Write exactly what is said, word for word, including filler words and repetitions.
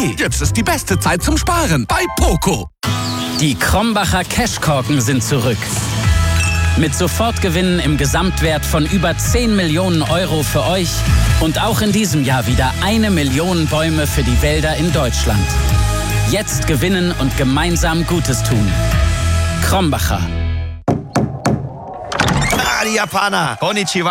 Hey, jetzt ist die beste Zeit zum Sparen bei Poco. Die Krombacher Cashkorken sind zurück. Mit Sofortgewinnen im Gesamtwert von über zehn Millionen Euro für euch und auch in diesem Jahr wieder eine Million Bäume für die Wälder in Deutschland. Jetzt gewinnen und gemeinsam Gutes tun. Krombacher. Ah, die Japaner. Konnichiwa.